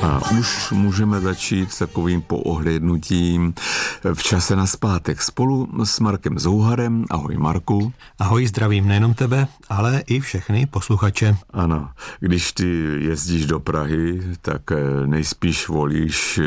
A už můžeme začít takovým poohlédnutím v čase nazpátek spolu s Markem Zouharem. Ahoj Marku. Ahoj, zdravím nejenom tebe, ale i všechny posluchače. Ano, když ty jezdíš do Prahy, tak nejspíš volíš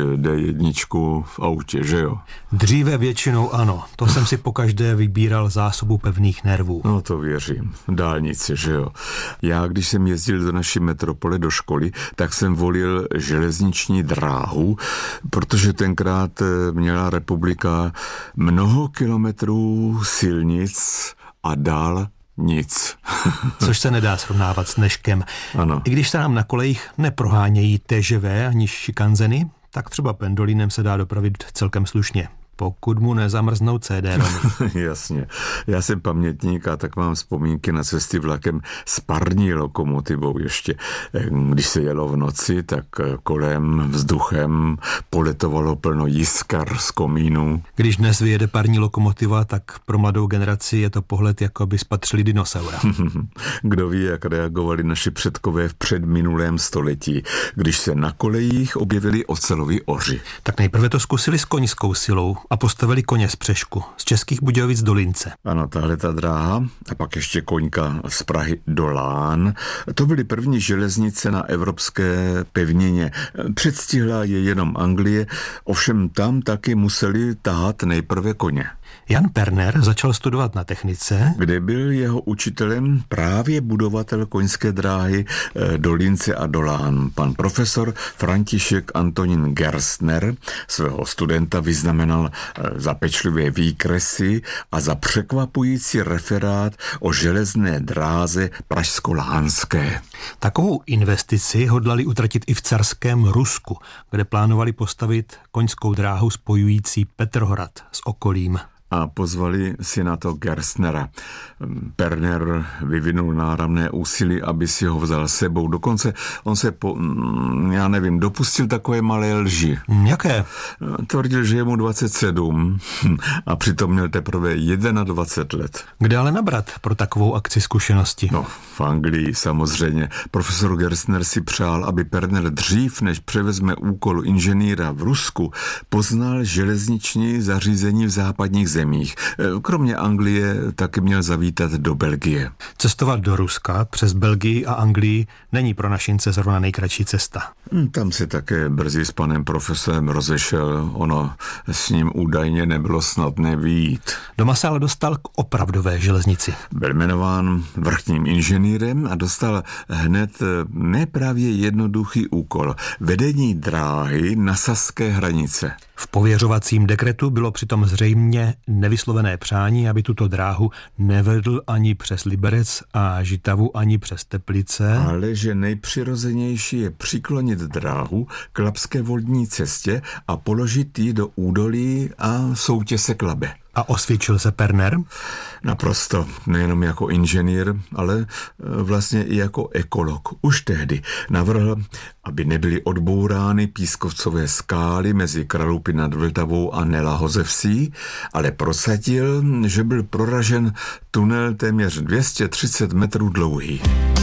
D1 v autě, že jo? Dříve většinou ano, to jsem si pokaždé vybíral zásobu pevných nervů. No to věřím, dálnice, že jo? Já, když jsem jezdil do naší metropole do školy, tak jsem volil železniční dráhu, protože tenkrát měla republika mnoho kilometrů silnic a dál nic. Což se nedá srovnávat s dneškem. Ano. I když se nám na kolejích neprohánějí TŽV ani šikanzeny, tak třeba pendolinem se dá dopravit celkem slušně, pokud mu nezamrznou CD-romy. Jasně. Já jsem pamětník a tak mám vzpomínky na cesty vlakem s parní lokomotivou ještě. Když se jelo v noci, tak kolem vzduchem poletovalo plno jiskar z komínů. Když dnes vyjede parní lokomotiva, tak pro mladou generaci je to pohled, jako by spatřili dinosaura. Kdo ví, jak reagovali naši předkové v předminulém století, když se na kolejích objevili oceloví oři. Tak nejprve to zkusili s koňskou silou a postavili koně z Přešku, z Českých Budějovic do Lince. Ano, tahle ta dráha a pak ještě koňka z Prahy do Lán. To byly první železnice na evropské pevnině. Předstihla je jenom Anglie, ovšem tam taky museli tahat nejprve koně. Jan Perner začal studovat na technice, kde byl jeho učitelem právě budovatel koňské dráhy do Lince a do Lán. Pan profesor František Antonín Gerstner svého studenta vyznamenal za pečlivé výkresy a za překvapující referát o železné dráze pražsko-lánské. Takovou investici hodlali utratit i v carském Rusku, kde plánovali postavit koňskou dráhu spojující Petrohrad s okolím. A pozvali si na to Gerstnera. Perner vyvinul náramné úsilí, aby si ho vzal sebou. Dokonce on se dopustil takové malé lži. Jaké? Tvrdil, že je mu 27 a přitom měl teprve 21 let. Kde ale nabrat pro takovou akci zkušenosti? No, v Anglii samozřejmě. Profesor Gerstner si přál, aby Perner dřív, než převezme úkol inženýra v Rusku, poznal železniční zařízení v západních zemích. Kromě Anglie taky měl zavítat do Belgie. Cestovat do Ruska přes Belgii a Anglii není pro našince zrovna nejkratší cesta. Tam se také brzy s panem profesorem rozešel. Ono s ním údajně nebylo snadné vyjít. Doma se ale dostal k opravdové železnici. Byl jmenován vrchním inženýrem a dostal hned nepravě jednoduchý úkol. Vedení dráhy na saské hranice. V pověřovacím dekretu bylo přitom zřejmě nevyslovené přání, aby tuto dráhu nevedl ani přes Liberec a Žitavu, ani přes Teplice. Ale že nejpřirozenější je přiklonit dráhu k Labské vodní cestě a položit ji do údolí a Soutěse k Labe. A osvědčil se Perner? Naprosto, nejenom jako inženýr, ale vlastně i jako ekolog. Už tehdy navrhl, aby nebyly odbourány pískovcové skály mezi Kralupy nad Vltavou a Nelahozevsí, ale prosadil, že byl proražen tunel téměř 230 metrů dlouhý.